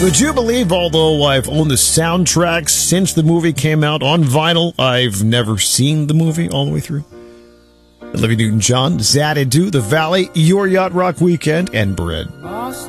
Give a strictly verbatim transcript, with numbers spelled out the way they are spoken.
Would you believe, although I've owned the soundtrack since the movie came out on vinyl, I've never seen the movie all the way through? Olivia Newton-John, Xanadu, The Valley, Your Yacht Rock Weekend, and Bread.